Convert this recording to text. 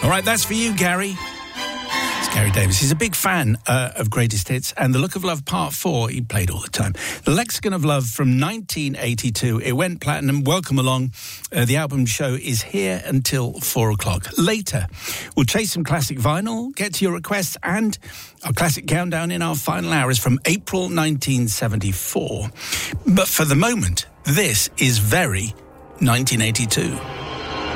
All right, that's for you, Gary. It's Gary Davis. He's a big fan of Greatest Hits, and The Look of Love Part 4, he played all the time. The Lexicon of Love from 1982. It went platinum. Welcome along. The album show is here until 4 o'clock. Later, we'll chase some classic vinyl, get to your requests, and our classic countdown in our final hours from April 1974. But for the moment, this is very 1982.